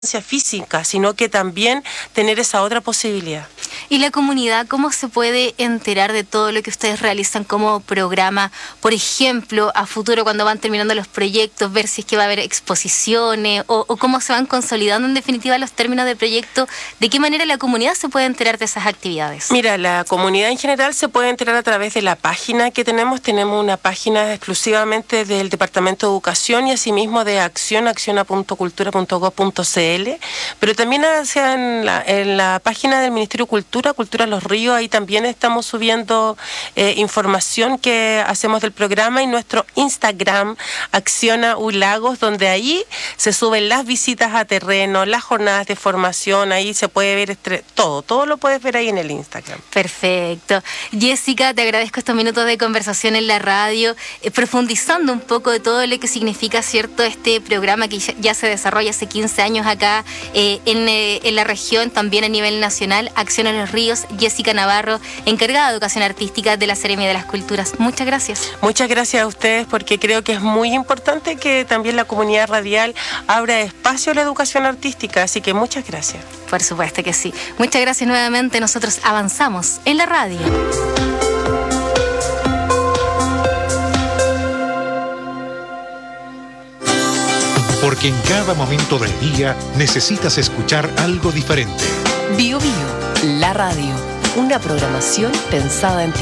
física, sino que también tener esa otra posibilidad. ¿Y la comunidad cómo se puede enterar de todo lo que ustedes realizan como programa? Por ejemplo, a futuro cuando van terminando los proyectos, ver si es que va a haber exposiciones o cómo se van consolidando en definitiva los términos del proyecto. ¿De qué manera la comunidad se puede enterar de esas actividades? Mira, la comunidad en general se puede enterar a través de la página que tenemos. Tenemos una página exclusivamente del Departamento de Educación y asimismo de acciona.cultura.gov.cl, pero también en la página del Ministerio de Cultura Los Ríos, ahí también estamos subiendo información que hacemos del programa, y nuestro Instagram, Acciona Ulagos, donde ahí se suben las visitas a terreno, las jornadas de formación, ahí se puede ver todo lo puedes ver ahí en el Instagram. Perfecto. Jessica, te agradezco estos minutos de conversación en la radio, profundizando un poco de todo lo que significa, ¿cierto?, este programa que ya se desarrolla hace 15 años acá en la región, también a nivel nacional, Acciona Los Ríos. Jessica Navarro, encargada de Educación Artística de la Seremia de las Culturas. Muchas gracias. Muchas gracias a ustedes, porque creo que es muy importante que también la comunidad radial abra espacio a la educación artística, así que muchas gracias. Por supuesto que sí. Muchas gracias nuevamente. Nosotros avanzamos en la radio. Porque en cada momento del día necesitas escuchar algo diferente. Bio Bio, la radio, una programación pensada en ti.